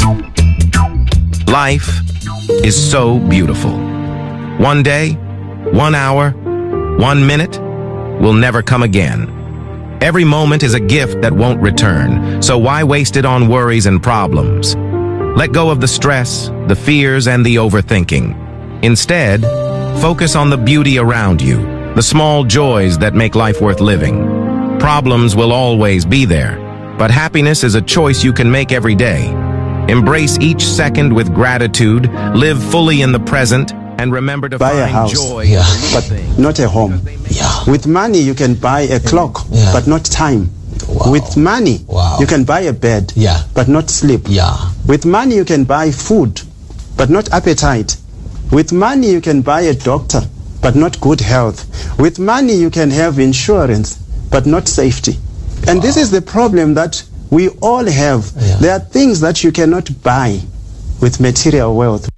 Life is so beautiful. One day, 1 hour, 1 minute will never come again. Every moment is a gift that won't return, so why waste it on worries and problems? Let go of the stress, the fears, and the overthinking. Instead, focus on the beauty around you, the small joys that make life worth living. Problems will always be there, but happiness is a choice you can make every day. Embrace each second with gratitude, live fully in the present, and remember to buy a find house, joy but not a home. With money, you can buy a clock, but not time. With money, you can buy a bed, but not sleep. With money, you can buy food, but not appetite. With money, you can buy a doctor, but not good health. With money, you can have insurance, but not safety. And this is the problem that we all have. There are things that you cannot buy with material wealth.